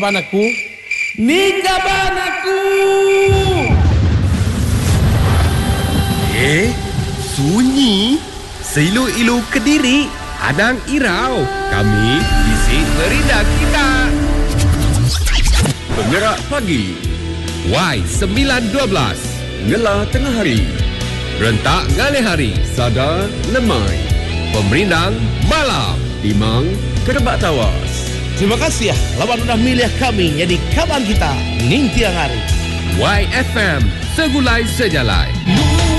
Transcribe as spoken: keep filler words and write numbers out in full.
Kaban aku, ni kaban aku. Eh, sunyi. Seilu-ilu Kediri, Padang Irau. Kami isi merindah kita. Penggerak pagi, Y sembilan dua belas. Ngela tengah hari, Rentak ngalih hari. Sadar lemai, Pemerindang malam. Timang kerebak tawas. Terima kasih ya, lawan sudah milih kami jadi kaban kita ning tiang hari. Y F M, segulai sejalai.